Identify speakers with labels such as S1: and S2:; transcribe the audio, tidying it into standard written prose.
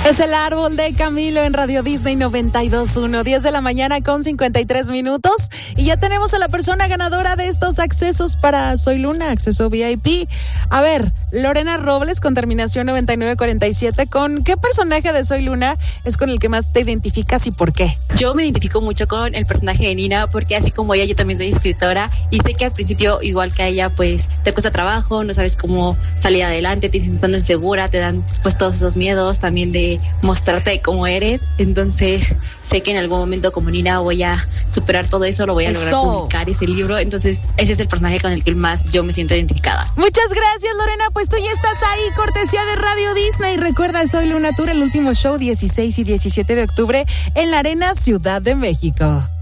S1: Es el árbol de Camilo en Radio Disney 92.1, 10 de la mañana con 53 minutos. Y ya tenemos a la persona ganadora de estos accesos para Soy Luna, acceso VIP. A ver, Lorena Robles con terminación 9947. ¿Con qué personaje de Soy Luna es con el que más te identificas y por qué?
S2: Yo me identifico mucho con el personaje de Nina porque así como ella, yo también soy escritora y sé que al principio, igual que a ella, pues te cuesta trabajo, no sabes cómo salir adelante, te sientes tan insegura, te dan pues todos esos miedos también de mostrarte cómo eres. Entonces sé que en algún momento como Nina voy a superar todo eso, lo voy a lograr publicar ese libro. Entonces ese es el personaje con el que más yo me siento identificada.
S1: Muchas gracias, Lorena, pues tú ya estás ahí, cortesía de Radio Disney. Recuerda, Soy Luna Tour, el último show 16 y 17 de octubre en la Arena Ciudad de México.